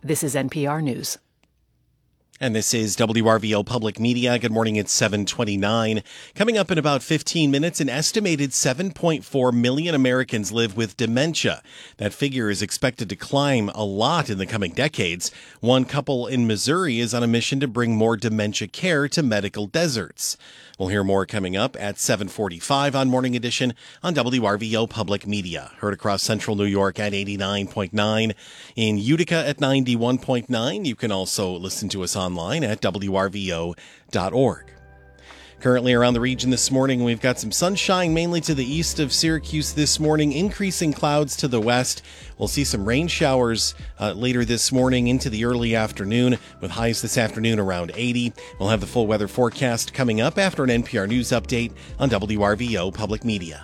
This is NPR News. And this is WRVO Public Media. Good morning, it's 7:29. Coming up in about 15 minutes, an estimated 7.4 million Americans live with dementia. That figure is expected to climb a lot in the coming decades. One couple in Missouri is on a mission to bring more dementia care to medical deserts. We'll hear more coming up at 7:45 on Morning Edition on WRVO Public Media. Heard across central New York at 89.9, in Utica at 91.9. You can also listen to us online at WRVO.org. Currently around the region this morning, we've got some sunshine mainly to the east of Syracuse this morning, increasing clouds to the west. We'll see some rain showers later this morning into the early afternoon, with highs this afternoon around 80. We'll have the full weather forecast coming up after an NPR News update on WRVO Public Media.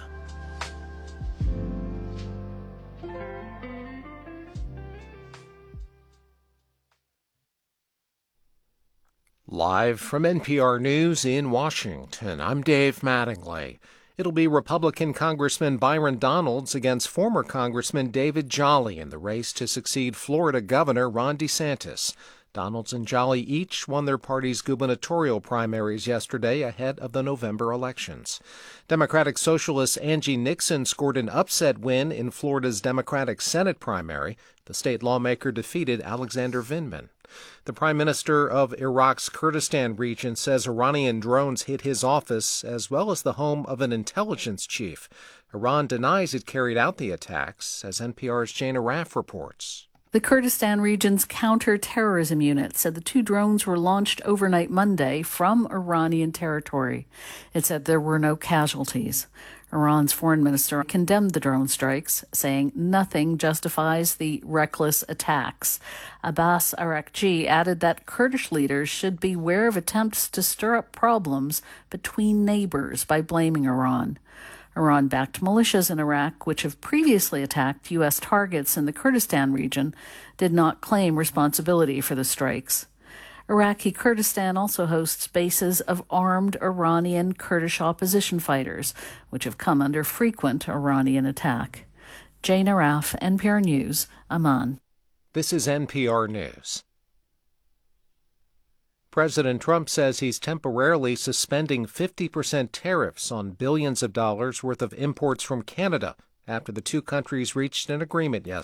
Live from NPR News in Washington, I'm Dave Mattingly. It'll be Republican Congressman Byron Donalds against former Congressman David Jolly in the race to succeed Florida Governor Ron DeSantis. Donalds and Jolly each won their party's gubernatorial primaries yesterday ahead of the November elections. Democratic Socialist Angie Nixon scored an upset win in Florida's Democratic Senate primary. The state lawmaker defeated Alexander Vindman. The Prime Minister of Iraq's Kurdistan region says Iranian drones hit his office as well as the home of an intelligence chief. Iran denies it carried out the attacks, as NPR's Jane Arraf reports. The Kurdistan region's counter-terrorism unit said the two drones were launched overnight Monday from Iranian territory. It said there were no casualties. Iran's foreign minister condemned the drone strikes, saying nothing justifies the reckless attacks. Abbas Araghchi added that Kurdish leaders should beware of attempts to stir up problems between neighbors by blaming Iran. Iran-backed militias in Iraq, which have previously attacked U.S. targets in the Kurdistan region, did not claim responsibility for the strikes. Iraqi Kurdistan also hosts bases of armed Iranian Kurdish opposition fighters, which have come under frequent Iranian attack. Jane Arraf, NPR News, Amman. This is NPR News. President Trump says he's temporarily suspending 50% tariffs on billions of dollars worth of imports from Canada after the two countries reached an agreement yesterday.